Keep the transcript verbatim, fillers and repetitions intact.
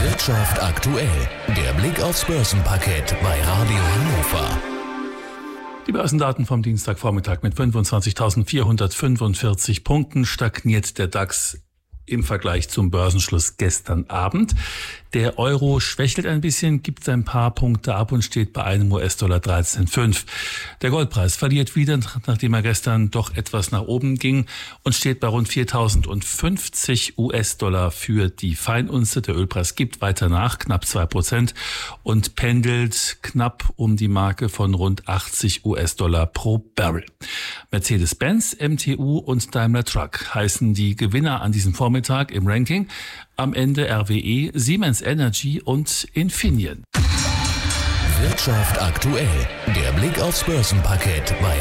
Wirtschaft aktuell. Der Blick aufs Börsenparkett bei Radio Hannover. Die Börsendaten vom Dienstagvormittag mit fünfundzwanzigtausendvierhundertfünfundvierzig Punkten stagniert der DAX im Vergleich zum Börsenschluss gestern Abend. Der Euro schwächelt ein bisschen, gibt ein paar Punkte ab und steht bei einem U S-Dollar dreizehn Komma fünf. Der Goldpreis verliert wieder, nachdem er gestern doch etwas nach oben ging und steht bei rund viertausendfünfzig U S-Dollar für die Feinunze. Der Ölpreis gibt weiter nach, knapp zwei Prozent und pendelt knapp um die Marke von rund achtzig U S-Dollar pro Barrel. Mercedes-Benz, M T U und Daimler Truck heißen die Gewinner an diesem Vormittag im Ranking. Am Ende R W E, Siemens Energy und Infineon. Wirtschaft aktuell. Der Blick aufs Börsenparkett bei